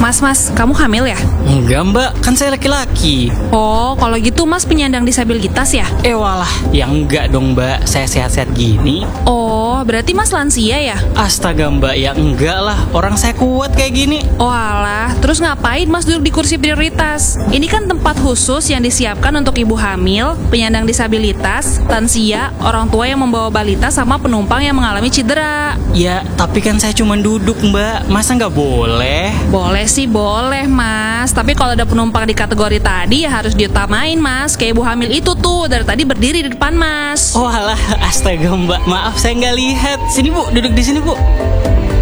Mas, kamu hamil ya? Enggak mbak, kan saya laki-laki. Oh, kalau gitu mas penyandang disabilitas ya? Walah, ya enggak dong mbak, saya sehat-sehat gini. Oh, berarti mas lansia ya? Astaga mbak, ya enggak lah, orang saya kuat kayak gini. Oh alah, terus ngapain mas duduk di kursi prioritas? Ini kan tempat khusus yang disiapkan untuk ibu hamil, penyandang disabilitas, lansia, orang tua yang membawa balita, sama penumpang yang mengalami cedera. Ya, tapi kan saya cuma duduk mbak, masa nggak boleh? Boleh sih boleh mas, tapi kalau ada penumpang di kategori tadi ya harus diutamain mas. Kayak ibu hamil itu tuh, dari tadi berdiri di depan mas. Oh alah, astaga mbak, maaf saya nggak lihat. Sini bu, duduk di sini bu.